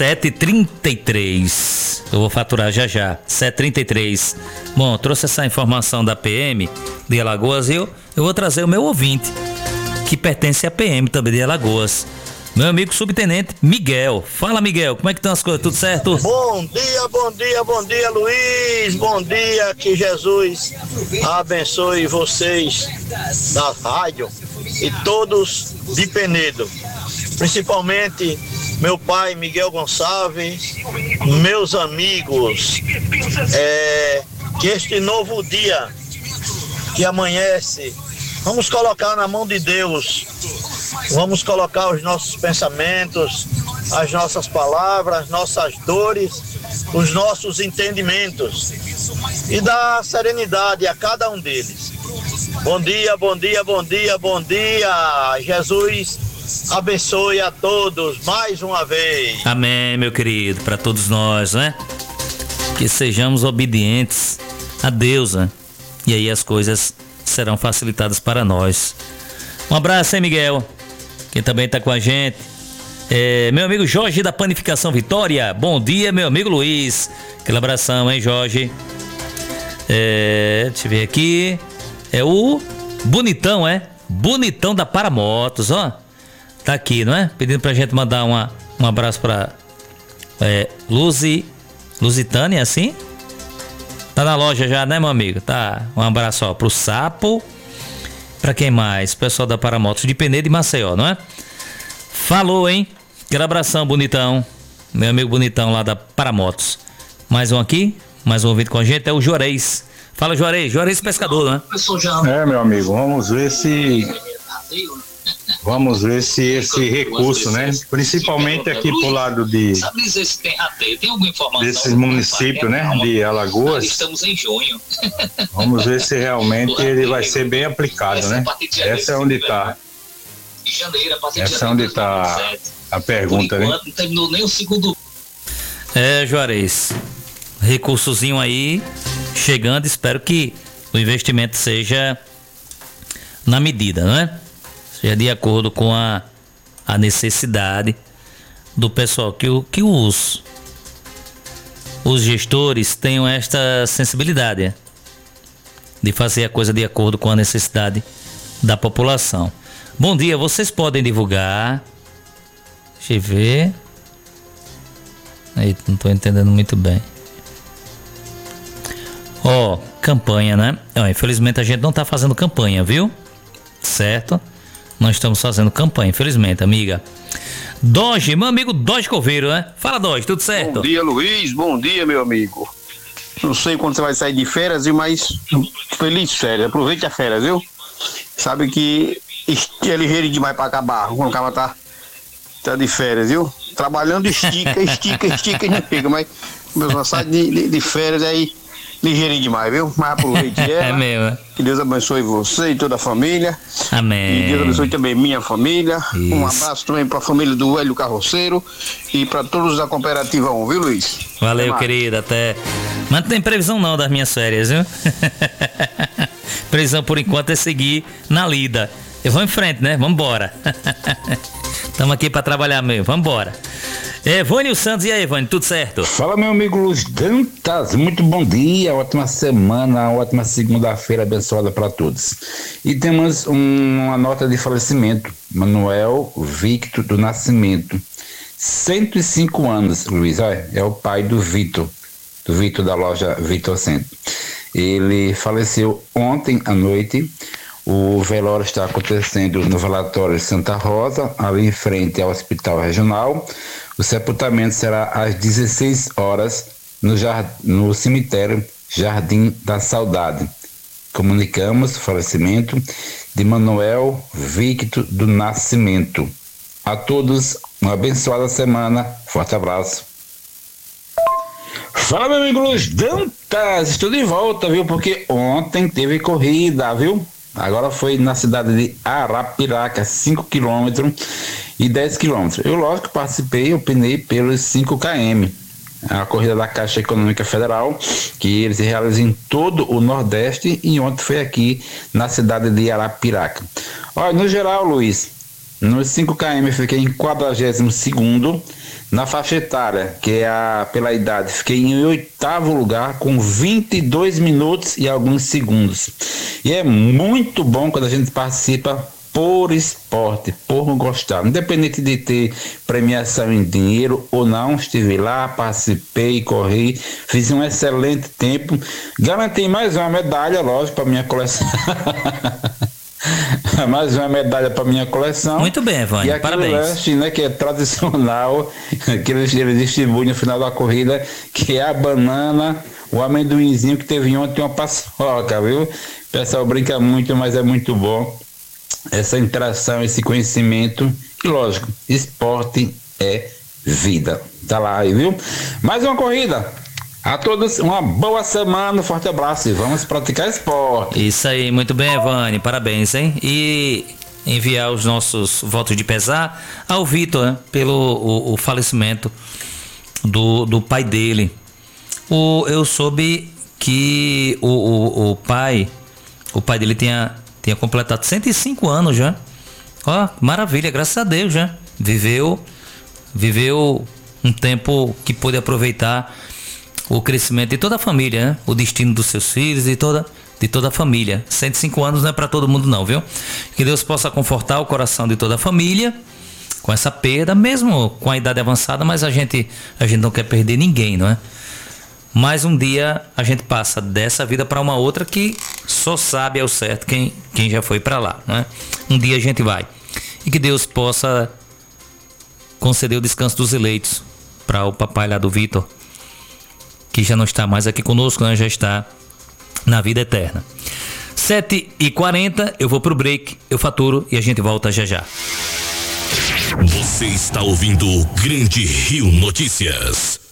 7h33. Eu vou faturar já já. 7h33. Bom, trouxe essa informação da PM de Alagoas e eu vou trazer o meu ouvinte, que pertence à PM também de Alagoas. Meu amigo subtenente Miguel. Fala, Miguel, como é que estão as coisas? Tudo certo? Bom dia, Luiz. Bom dia, que Jesus abençoe vocês da rádio e todos de Penedo. Principalmente meu pai Miguel Gonçalves, meus amigos, que este novo dia que amanhece, vamos colocar na mão de Deus. Vamos colocar os nossos pensamentos, as nossas palavras, nossas dores, os nossos entendimentos e dar serenidade a cada um deles. Bom dia. Jesus abençoe a todos mais uma vez. Amém, meu querido, para todos nós, né? Que sejamos obedientes a Deus, né? E aí as coisas serão facilitadas para nós. Um abraço, hein, Miguel? Quem também tá com a gente meu amigo Jorge da Panificação Vitória. Bom dia, meu amigo Luiz. Aquele abração, hein, Jorge? Deixa eu ver aqui. É o Bonitão, Bonitão da Paramotos, ó. Tá aqui, não é? Pedindo pra gente mandar um abraço pra Lusitânia, assim? Tá na loja já, né, meu amigo? Tá. Um abraço, ó, pro Sapo. Pra quem mais? Pessoal da Paramotos de Penedo e Maceió, não é? Falou, hein? Aquele abração, Bonitão. Meu amigo Bonitão lá da Paramotos. Mais um aqui, mais um ouvinte com a gente, é o Juarez. Fala, Juarez pescador, né? Meu amigo, vamos ver se esse recurso, né? Principalmente aqui pro lado desses municípios, né? De Alagoas. Estamos em junho. Vamos ver se realmente ele vai ser bem aplicado, né? Essa é onde está. Essa é onde está a pergunta, né? Não terminou nem o segundo. Juarez, recursozinho aí chegando, espero que o investimento seja na medida, né? Seja de acordo com a necessidade do pessoal, que os gestores tenham esta sensibilidade de fazer a coisa de acordo com a necessidade da população. Bom dia, vocês podem divulgar. Deixa eu ver. Aí, não estou entendendo muito bem. Campanha, né? Infelizmente a gente não está fazendo campanha, viu? Certo? Não estamos fazendo campanha, infelizmente, amiga. Doge, meu amigo Doge Coveiro, né? Fala, Doge, tudo certo? Bom dia, Luiz. Bom dia, meu amigo. Não sei quando você vai sair de férias, mas feliz férias. Aproveite as férias, viu? Sabe que é ligeiro demais para acabar quando o cara tá de férias, viu? Trabalhando estica e não fica, mas mesmo sai de férias aí ligeirinho demais, viu? Mas aproveite ela. É mesmo. Que Deus abençoe você e toda a família. Amém. E Deus abençoe também minha família. Isso. Um abraço também para a família do Hélio Carroceiro e para todos da Cooperativa 1, viu, Luiz? Valeu, querido, até. Mas não tem previsão não das minhas férias, viu? Previsão por enquanto é seguir na lida. Eu vou em frente, né? Vambora. Estamos aqui para trabalhar mesmo, vambora. Evânio Santos, e aí, Evânio, tudo certo? Fala, meu amigo Luiz Dantas, muito bom dia, ótima semana, ótima segunda-feira abençoada para todos. E temos uma nota de falecimento, Manuel Victor do Nascimento, 105 anos, Luiz, é o pai do Vitor da loja Vitor Centro. Ele faleceu ontem à noite. O velório está acontecendo no Velatório Santa Rosa, ali em frente ao Hospital Regional. O sepultamento será às 16 horas no cemitério Jardim da Saudade. Comunicamos o falecimento de Manuel Victor do Nascimento. A todos, uma abençoada semana. Forte abraço. Fala, meu amigo Luiz Dantas, estou de volta, viu? Porque ontem teve corrida, viu? Agora foi na cidade de Arapiraca, 5 km e 10 km. Eu, lógico, participei, opinei pelos 5 km. A corrida da Caixa Econômica Federal, que eles realizam em todo o Nordeste, e ontem foi aqui na cidade de Arapiraca. Olha, no geral, Luiz, nos 5 km eu fiquei em 42º, Na faixa etária, que é pela idade, fiquei em 8º lugar com 22 minutos e alguns segundos. E é muito bom quando a gente participa por esporte, por gostar. Independente de ter premiação em dinheiro ou não, estive lá, participei, corri, fiz um excelente tempo. Garanti mais uma medalha, lógico, para minha coleção. Mais uma medalha para minha coleção. Muito bem, Evânio, e aquele parabéns. lanche, né, que é tradicional, que eles distribuem no final da corrida, que é a banana, o amendoinzinho que teve ontem, uma paçoca, viu? O pessoal brinca muito, mas é muito bom essa interação, esse conhecimento. E lógico, esporte é vida. Tá lá aí, viu? Mais uma corrida. A todos uma boa semana, um forte abraço e vamos praticar esporte. Isso aí, muito bem, Evânio, parabéns, hein? E enviar os nossos votos de pesar ao Vitor, né? Pelo o falecimento do pai dele. Eu soube que o pai dele tinha completado 105 anos já. Ó, maravilha, graças a Deus já. Viveu um tempo que pôde aproveitar o crescimento de toda a família, né? O destino dos seus filhos e de toda a família. 105 anos não é para todo mundo não, viu? Que Deus possa confortar o coração de toda a família com essa perda, mesmo com a idade avançada, mas a gente não quer perder ninguém, não é? Mas um dia a gente passa dessa vida para uma outra que só sabe ao certo quem já foi para lá, não é? Um dia a gente vai. E que Deus possa conceder o descanso dos eleitos para o papai lá do Vitor, que já não está mais aqui conosco, né? Já está na vida eterna. 7h40, eu vou pro break, eu faturo e a gente volta já já. Você está ouvindo o Grande Rio Notícias.